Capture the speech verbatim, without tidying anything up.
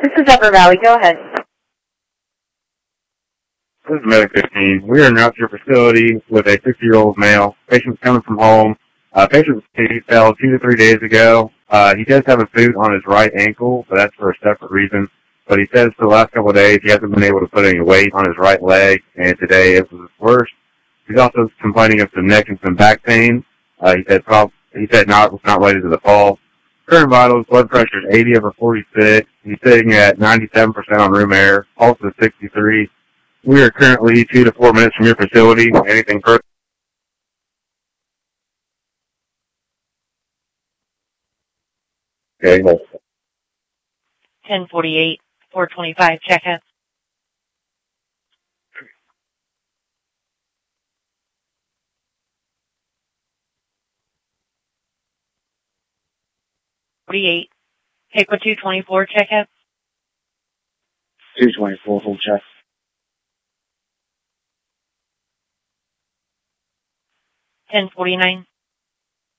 This is Upper Valley. Go ahead. This is Medic fifteen. We are in out to your facility with a sixty-year-old male. Patient's coming from home. Uh, patient fell two to three days ago. Uh, he does have a boot on his right ankle, but that's for a separate reason. But he says for the last couple of days he hasn't been able to put any weight on his right leg, and today it was worse. He's also complaining of some neck and some back pain. Uh, he said prob- he said not was not related to the fall. Current vitals, blood pressure is eighty over forty-six. He's sitting at ninety-seven percent on room air, pulse is sixty-three. We are currently two to four minutes from your facility. Anything further? Okay. ten forty-eight, four twenty-five, check in. forty-eight, take with two twenty-four, check in. two twenty-four, full check. ten forty-nine,